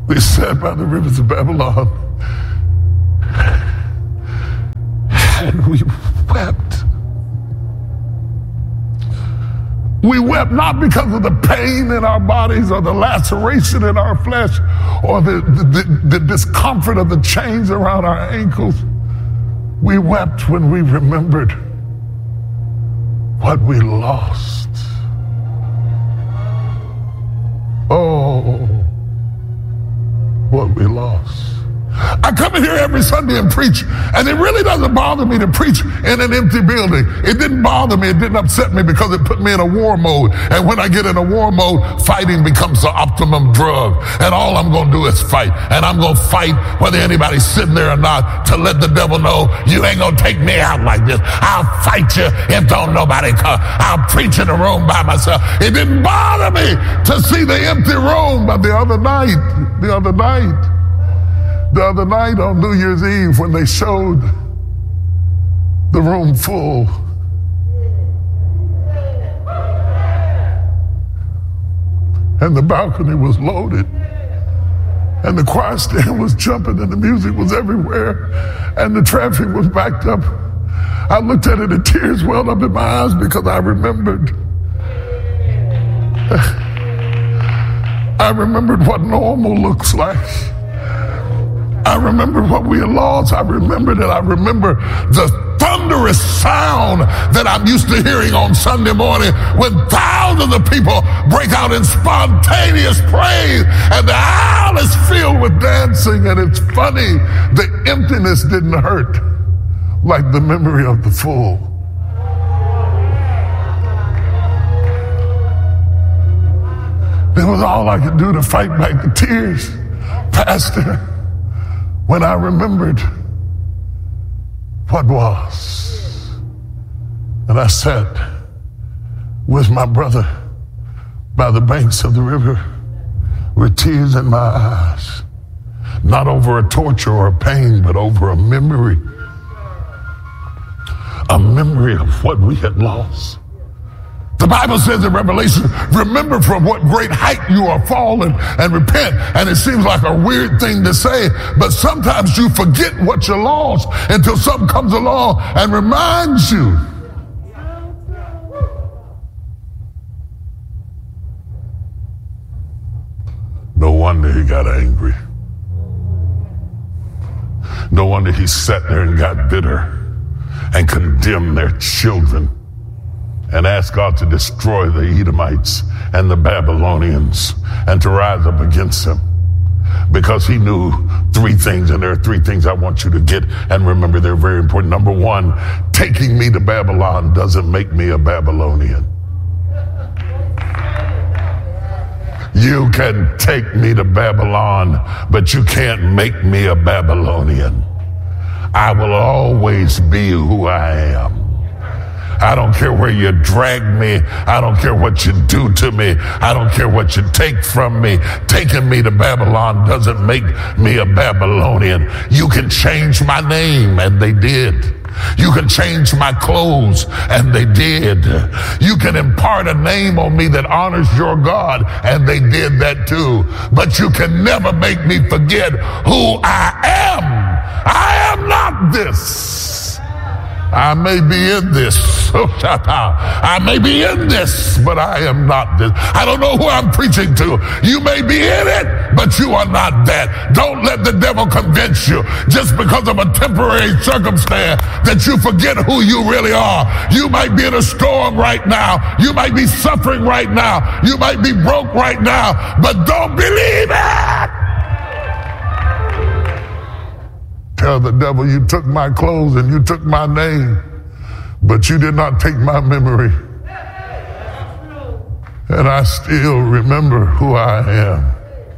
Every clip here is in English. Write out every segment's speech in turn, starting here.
We sat by the rivers of Babylon and we wept. We wept not because of the pain in our bodies or the laceration in our flesh or the discomfort of the chains around our ankles. We wept when we remembered what we lost. Oh, what we lost. I come in here every Sunday and preach, and it really doesn't bother me to preach in an empty building. It didn't bother me, it didn't upset me because it put me in a war mode. And when I get in a war mode, fighting becomes the optimum drug. And all I'm going to do is fight. And I'm going to fight whether anybody's sitting there or not to let the devil know, you ain't going to take me out like this. I'll fight you if don't nobody come. I'll preach in the room by myself. It didn't bother me to see the empty room. But the other night on New Year's Eve, when they showed the room full, and the balcony was loaded, and the choir stand was jumping, and the music was everywhere, and the traffic was backed up, I looked at it and tears welled up in my eyes because I remembered. I remembered what normal looks like. I remember what we had lost. I remember the thunderous sound that I'm used to hearing on Sunday morning when thousands of people break out in spontaneous praise and the aisle is filled with dancing. And it's funny, the emptiness didn't hurt like the memory of the full. That was all I could do to fight back the tears, Pastor. When I remembered what was, and I sat with my brother by the banks of the river with tears in my eyes, not over a torture or a pain, but over a memory of what we had lost. The Bible says in Revelation, remember from what great height you are fallen and repent. And it seems like a weird thing to say, but sometimes you forget what you lost until something comes along and reminds you. No wonder he got angry. No wonder he sat there and got bitter and condemned their children and asked God to destroy the Edomites and the Babylonians and to rise up against them. Because he knew three things, and there are three things I want you to get and remember, they're very important. Number one, taking me to Babylon doesn't make me a Babylonian. You can take me to Babylon, but you can't make me a Babylonian. I will always be who I am. I don't care where you drag me. I don't care what you do to me. I don't care what you take from me. Taking me to Babylon doesn't make me a Babylonian. You can change my name, and they did. You can change my clothes, and they did. You can impart a name on me that honors your God, and they did that too. But you can never make me forget who I am. I am not this. I may be in this. I may be in this, but I am not this. I don't know who I'm preaching to. You may be in it, but you are not that. Don't let the devil convince you just because of a temporary circumstance that you forget who you really are. You might be in a storm right now. You might be suffering right now. You might be broke right now, but don't believe it. Tell the devil, you took my clothes and you took my name, but you did not take my memory. And I still remember who I am.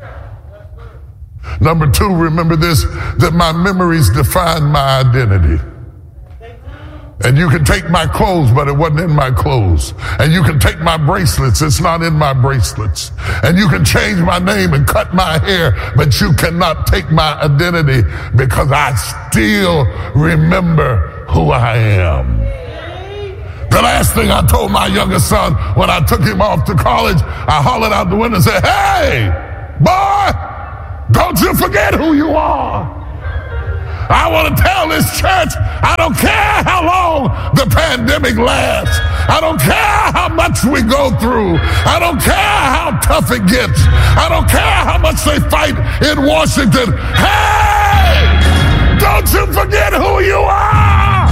Number two, remember this, that my memories define my identity. And you can take my clothes, but it wasn't in my clothes. And you can take my bracelets, it's not in my bracelets. And you can change my name and cut my hair, but you cannot take my identity because I still remember who I am. The last thing I told my youngest son when I took him off to college, I hollered out the window and said, hey, boy, don't forget who you are. I want to tell this church, I don't care how long the pandemic lasts. I don't care how much we go through. I don't care how tough it gets. I don't care how much they fight in Washington. Hey, don't you forget who you are.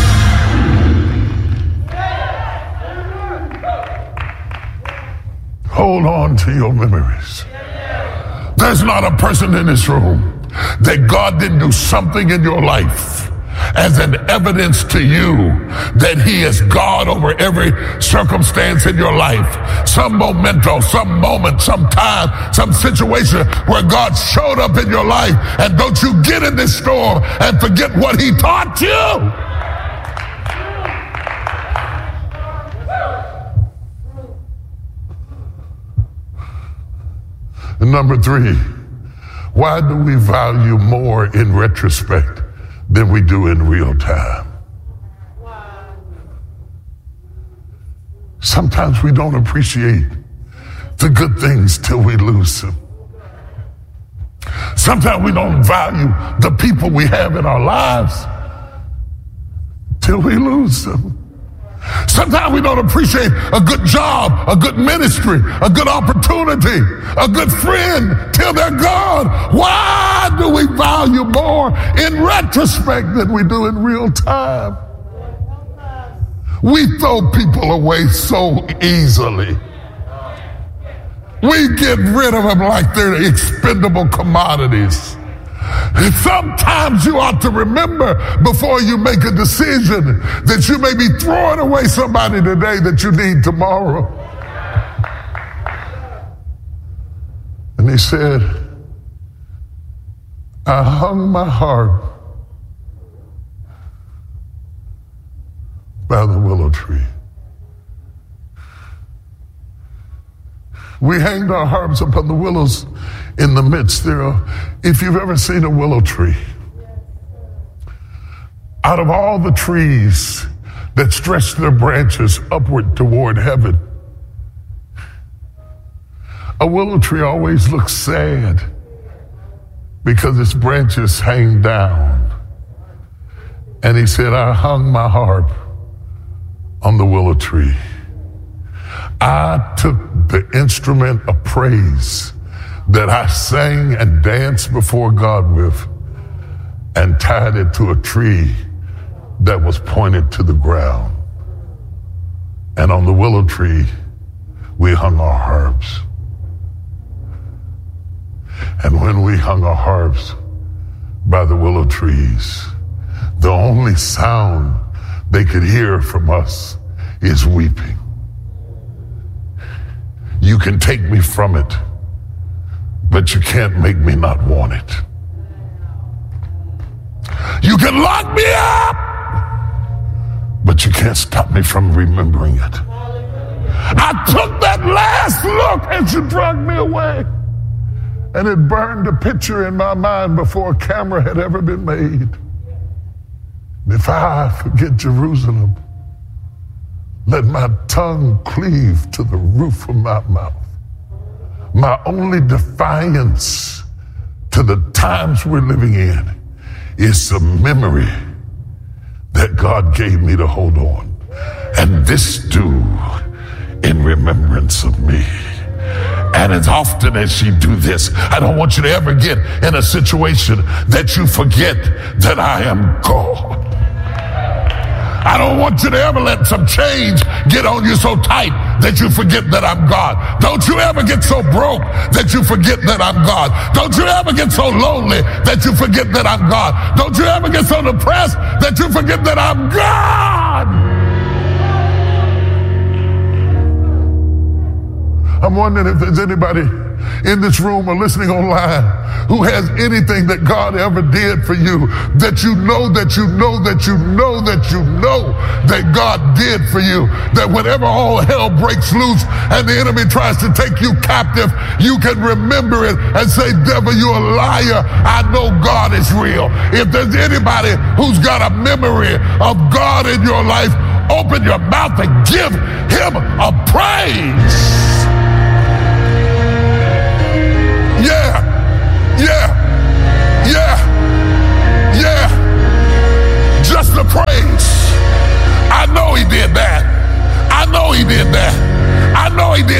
Hold on to your memories. There's not a person in this room that God didn't do something in your life as an evidence to you that he is God over every circumstance in your life. Some memento, some moment, some time, some situation where God showed up in your life. And don't you get in this storm and forget what he taught you. And number 3, why do we value more in retrospect than we do in real time? Sometimes we don't appreciate the good things till we lose them. Sometimes we don't value the people we have in our lives till we lose them. Sometimes we don't appreciate a good job, a good ministry, a good opportunity, a good friend till they're gone. Why do we value more in retrospect than we do in real time? We throw people away so easily. We get rid of them like they're expendable commodities. And sometimes you ought to remember before you make a decision that you may be throwing away somebody today that you need tomorrow. And he said, I hung my harp by the willow tree. We hanged our harps upon the willows in the midst there. If you've ever seen a willow tree, out of all the trees that stretch their branches upward toward heaven, a willow tree always looks sad because its branches hang down. And he said, I hung my harp on the willow tree. I took the instrument of praise that I sang and danced before God with and tied it to a tree that was pointed to the ground. And on the willow tree, we hung our harps. And when we hung our harps by the willow trees, the only sound they could hear from us is weeping. You can take me from it, but you can't make me not want it. You can lock me up, but you can't stop me from remembering it. I took that last look as you dragged me away, and it burned a picture in my mind before a camera had ever been made. And if I forget Jerusalem, let my tongue cleave to the roof of my mouth. My only defiance to the times we're living in is the memory that God gave me to hold on. And this do in remembrance of me. And as often as you do this, I don't want you to ever get in a situation that you forget that I am God. I don't want you to ever let some change get on you so tight that you forget that I'm God. Don't you ever get so broke that you forget that I'm God. Don't you ever get so lonely that you forget that I'm God. Don't you ever get so depressed that you forget that I'm God. I'm wondering if there's anybody in this room or listening online who has anything that God ever did for you that you know that God did for you, that whenever all hell breaks loose and the enemy tries to take you captive, you can remember it and say, devil, you're a liar. I know God is real. If there's anybody who's got a memory of God in your life, open your mouth and give him a praise. Yeah. just the praise. I know he did that. I know he did that. I know he did